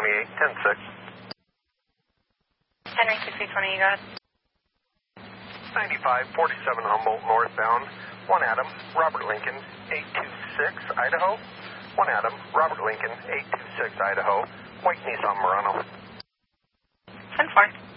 10-6. Henry 6320, you got it. 9547 Humboldt northbound. 1 Adam, Robert Lincoln, 826 Idaho. 1 Adam, Robert Lincoln, 826 Idaho. White Nissan Murano. 10-4.